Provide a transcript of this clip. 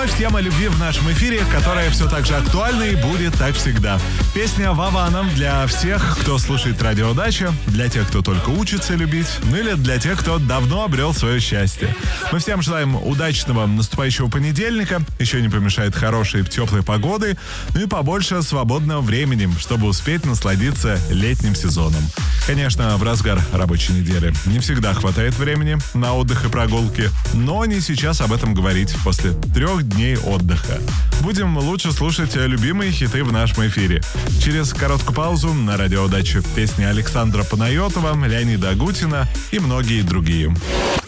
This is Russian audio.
вновь тема любви в нашем эфире, которая все так же актуальна и будет так всегда. Песня «Вавана» для всех, кто слушает радио «Дача», для тех, кто только учится любить, ну или для тех, кто давно обрел свое счастье. Мы всем желаем удачного наступающего понедельника, еще не помешает хорошей теплой погоды, ну и побольше свободного времени, чтобы успеть насладиться летним сезоном. Конечно, в разгар рабочей недели не всегда хватает времени на отдых и прогулки, но не сейчас об этом говорить после 3 дней отдыха. Будем лучше слушать любимые хиты в нашем эфире. Через короткую паузу на радио «Дача» песни Александра Панайотова, Леонида Агутина и многие другие.